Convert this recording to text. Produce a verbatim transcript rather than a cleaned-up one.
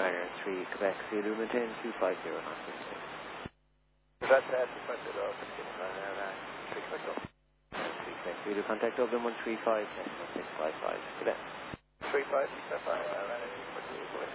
Ryanair three, Quebec, Zulu, maintain two five zero knots. That's that, requested off, Ryanair three, Quebec, off. three, Quebec, Zulu, contact Dublin one three five, decimal six five five, Quebec. three five, six five five, Ryanair